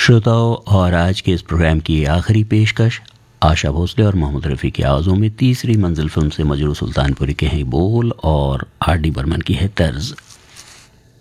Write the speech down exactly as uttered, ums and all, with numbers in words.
श्रोताओं, और आज के इस प्रोग्राम की आखिरी पेशकश आशा भोसले और मोहम्मद रफ़ी की आवाज़ों में तीसरी मंजिल फिल्म से मजरू सुल्तानपुरी के हैं बोल और आर डी बर्मन की है तर्ज।